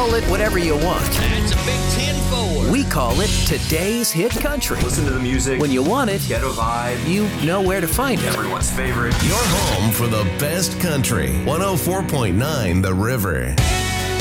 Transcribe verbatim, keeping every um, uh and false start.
Call it whatever you want. That's a big ten four. We call it Today's Hit Country. Listen to the music. When you want it, Get a vibe. you know where to find it. Everyone's favorite. Your home for the best country. one oh four point nine The River.